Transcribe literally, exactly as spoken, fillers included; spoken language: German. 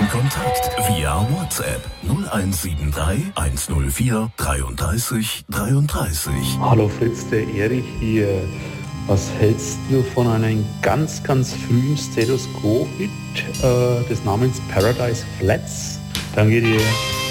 in Kontakt via WhatsApp null eins sieben drei eins null vier dreiunddreißig dreiunddreißig. Hallo Fritz, der Erich hier. Was hältst du von einem ganz, ganz frühen Status Quo-Hit äh, des Namens Paradise Flats? Danke dir.